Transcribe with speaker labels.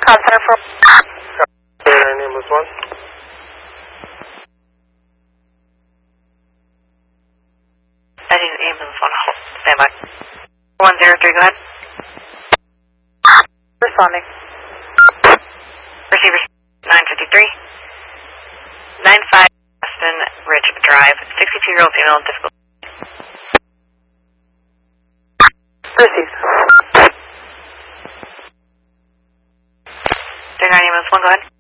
Speaker 1: Call center for...
Speaker 2: Ambulance 1.
Speaker 3: I need an ambulance 1. Hold. Stand by. 103, go ahead.
Speaker 1: Responding.
Speaker 3: Receivers 953. 95 Weston Ridge Drive. 62-year-old female, difficult.
Speaker 1: Received.
Speaker 3: 39 ambulance 1, go ahead.